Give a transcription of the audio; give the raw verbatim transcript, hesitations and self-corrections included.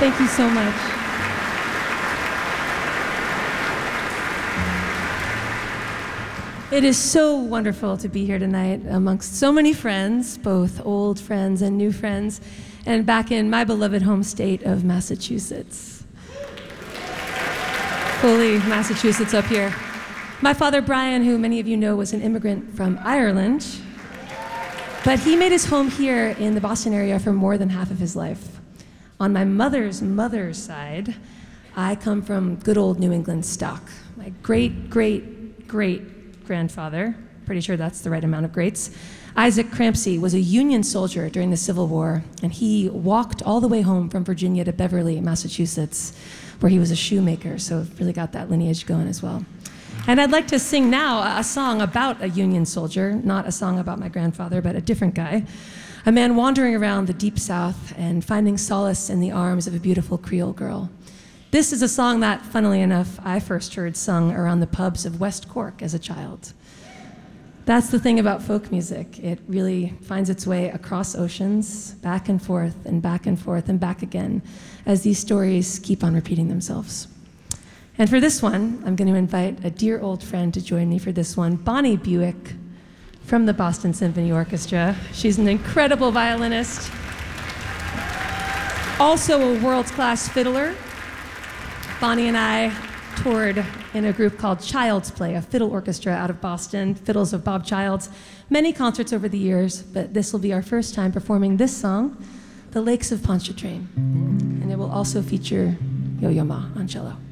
Thank you so much. It is so wonderful to be here tonight amongst so many friends, both old friends and new friends, and back in my beloved home state of Massachusetts. Fully Massachusetts up here. My father, Brian, who many of you know was an immigrant from Ireland, but he made his home here in the Boston area for more than half of his life. On my mother's mother's side, I come from good old New England stock. My great, great, great grandfather, pretty sure that's the right amount of greats, Isaac Crampsey, was a Union soldier during the Civil War, and he walked all the way home from Virginia to Beverly, Massachusetts, where he was a shoemaker, so really got that lineage going as well. And I'd like to sing now a song about a Union soldier, not a song about my grandfather, but a different guy, a man wandering around the Deep South and finding solace in the arms of a beautiful Creole girl. This is a song that, funnily enough, I first heard sung around the pubs of West Cork as a child. That's the thing about folk music. It really finds its way across oceans, back and forth, and back and forth, and back again, as these stories keep on repeating themselves. And for this one, I'm going to invite a dear old friend to join me for this one, Bonnie Buick from the Boston Symphony Orchestra. She's an incredible violinist, also a world-class fiddler. Bonnie and I toured in a group called Child's Play, a fiddle orchestra out of Boston, fiddles of Bob Childs. Many concerts over the years, but this will be our first time performing this song, The Lakes of Pontchartrain. And it will also feature Yo-Yo Ma on cello.